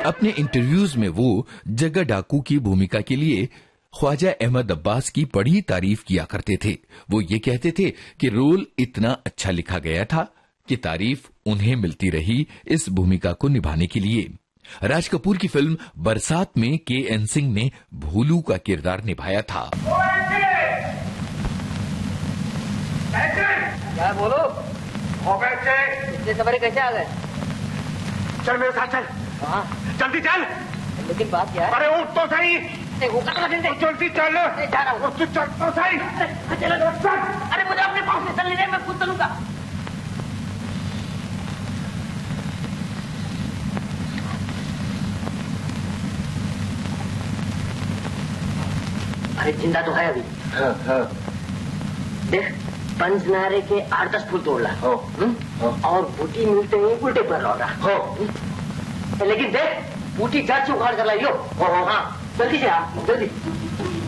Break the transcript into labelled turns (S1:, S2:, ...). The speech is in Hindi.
S1: अपने इंटरव्यूज में वो जग्गा डाकू की भूमिका के लिए ख्वाजा अहमद अब्बास की बड़ी तारीफ किया करते थे। वो ये कहते थे कि रोल इतना अच्छा लिखा गया था कि तारीफ उन्हें मिलती रही इस भूमिका को निभाने के लिए। राज कपूर की फिल्म बरसात में के.एन. सिंह ने भोलू का किरदार निभाया था।
S2: क्या बोलो? इतने सवेरे कैसे आ गए?
S3: चल मेरे साथ चल।
S2: हाँ
S3: जल्दी चल।
S2: लेकिन बात क्या है?
S3: अरे उठ तो सही। जल्दी चल।
S2: जा रहा हूँ।
S3: चल तो सही।
S2: अरे मुझे अपने पास में चल नहीं रहे, मैं खुद चलूंगा। अरे जिंदा तो है अभी।
S3: हाँ।
S2: देख पंचनारे के 8-10 फूल तोड़ रहा और बूटी मिलते ही उल्टे पर लौट रहा। लेकिन देख बूटी जड़ से उखाड़ कर लाई हो। हाँ जल्दी से आ जल्दी।